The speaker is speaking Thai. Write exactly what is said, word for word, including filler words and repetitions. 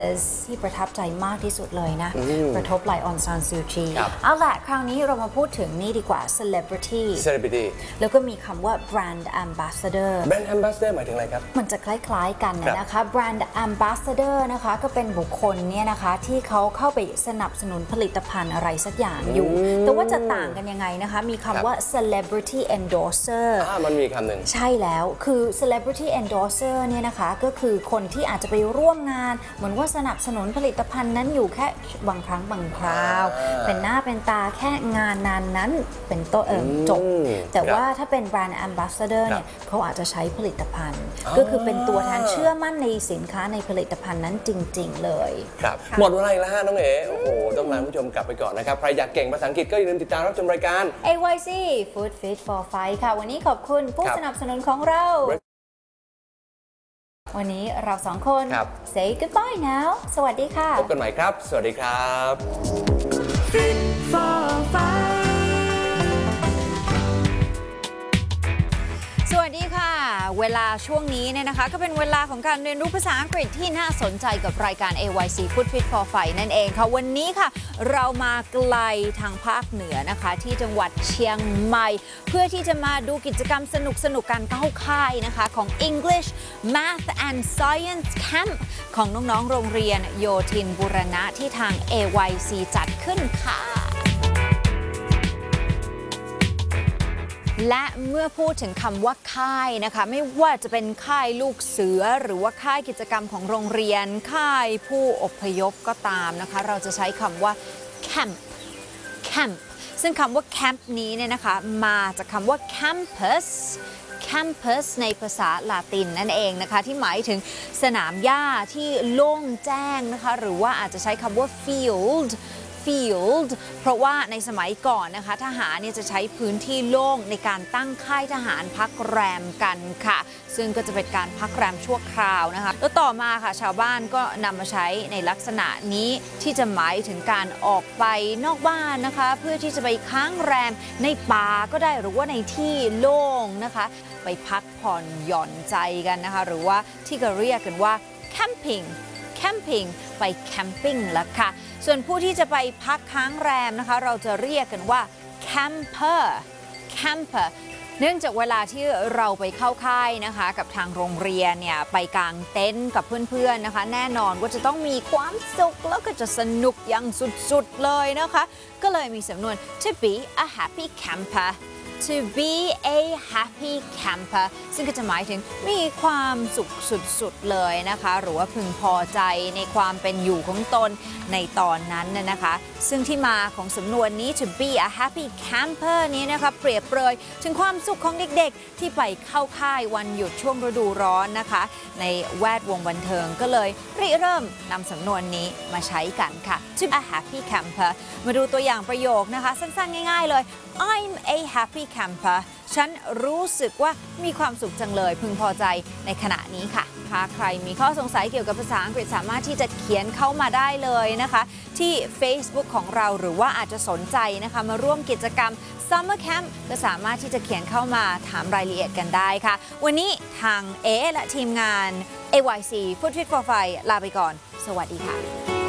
ที่ประทับใจมากที่สุดเลยนะประทบไหลออนซานซูจีเอาละคราวนี้เรามาพูดถึงนี่ดีกว่า celebrity celebrity แล้วก็มีคำว่า brand ambassador brand ambassador หมายถึงอะไรครับมันจะคล้ายๆกันนะคะ brand ambassador นะคะก็เป็นบุคคลเนี่ยนะคะที่เขาเข้าไปสนับสนุนผลิตภัณฑ์อะไรสักอย่างอยู่แต่ว่าจะต่างกันยังไงนะคะมีคำว่า celebrity endorser อ่ามันมีคำหนึ่งใช่แล้วคือ celebrity endorser เนี่ยนะคะก็คือคนที่อาจจะไปร่วมงานเหมือนว่าสนับสนุนผลิตภัณฑ์นั้นอยู่แค่บางครั้งบางคราวเป็นหน้าเป็นตาแค่งานนั้นนั้นเป็นต้นเออจบแต่ว่าถ้าเป็นแบรนด์ ambassador เนี่ยเขาอาจจะใช้ผลิตภัณฑ์ก็คือเป็นตัวแทนเชื่อมั่นในสินค้าในผลิตภัณฑ์นั้นจริงๆเลยครับหมดเวลาแล้วฮะน้องเอ๋โอ้โหต้องลาผู้ชมกลับไปก่อนนะครับใครอยากเก่งภาษาอังกฤษก็อย่าลืมติดตามรับชมรายการเอ วาย ซี Food Fit for Fight ค่ะวันนี้ขอบคุณผู้สนับสนุนของเราวันนี้เราสองคน say goodbye now สวัสดีค่ะพบกันใหม่ครับสวัสดีครับ Fit for Fight สวัสดีค่ะเวลาช่วงนี้เนี่ยนะคะก็เป็นเวลาของการเรียนรู้ภาษาอังกฤษที่น่าสนใจกับรายการ เอ วาย ซี Food Fit for Fight นั่นเองค่ะวันนี้ค่ะเรามาไกลทางภาคเหนือนะคะที่จังหวัดเชียงใหม่เพื่อที่จะมาดูกิจกรรมสนุกสนุกการเข้าค่ายนะคะของ English Math and Science Camp ของน้องๆโรงเรียนโยธินบูรณะที่ทาง เอ วาย ซี จัดขึ้นค่ะและเมื่อพูดถึงคำว่าค่ายนะคะไม่ว่าจะเป็นค่ายลูกเสือหรือว่าค่ายกิจกรรมของโรงเรียนค่ายผู้อพยพก็ตามนะคะเราจะใช้คำว่า camp camp ซึ่งคำว่า camp นี้เนี่ยนะคะมาจากคำว่า campus campus ในภาษาลาตินนั่นเองนะคะที่หมายถึงสนามหญ้าที่โล่งแจ้งนะคะหรือว่าอาจจะใช้คำว่า field field เพราะว่าในสมัยก่อนนะคะทหารเนี่ยจะใช้พื้นที่โล่งในการตั้งค่ายทหารพักแรมกันค่ะซึ่งก็จะเป็นการพักแรมชั่วคราวนะคะแล้วต่อมาค่ะชาวบ้านก็นำมาใช้ในลักษณะนี้ที่จะหมายถึงการออกไปนอกบ้านนะคะเพื่อที่จะไปค้างแรมในป่าก็ได้หรือว่าในที่โล่งนะคะไปพักผ่อนหย่อนใจกันนะคะหรือว่าที่ก็เรียกกันว่า camping camping ไปแคมปิ้งแล้วค่ะส่วนผู้ที่จะไปพักค้างแรมนะคะเราจะเรียกกันว่า camper camper เนื่องจากเวลาที่เราไปเข้าค่ายนะคะกับทางโรงเรียนเนี่ยไปกางเต็นท์กับเพื่อนๆนะคะแน่นอนว่าจะต้องมีความสุขแล้วก็จะสนุกอย่างสุดๆเลยนะคะก็เลยมีสำนวน to be a happy camper to be a happy camper ซึ่งก็จะหมายถึงมีความสุขสุดๆเลยนะคะหรือว่าพึงพอใจในความเป็นอยู่ของตนในตอนนั้นนะคะซึ่งที่มาของสำนวนนี้ to be a happy camper นี้นะคะเปรียบเปรยถึงความสุขของเด็กๆที่ไปเข้าค่ายวันหยุดช่วงฤดูร้อนนะคะในแวดวงบันเทิงก็เลยริเริ่มนำสำนวนนี้มาใช้กันค่ะ to be a happy camper มาดูตัวอย่างประโยคนะคะสั้นๆง่ายๆเลย I'm a happy camper ฉันรู้สึกว่ามีความสุขจังเลยพึงพอใจในขณะนี้ค่ะถ้าใครมีข้อสงสัยเกี่ยวกับภาษาอังกฤษสามารถที่จะเขียนเข้ามาได้เลยนะคะที่ Facebook ของเราหรือว่าอาจจะสนใจนะคะมาร่วมกิจกรรม Summer Camp ก็สามารถที่จะเขียนเข้ามาถามรายละเอียดกันได้ค่ะวันนี้ทางเอและทีมงาน เอ วาย ซี Food Fit for Fight ลาไปก่อนสวัสดีค่ะ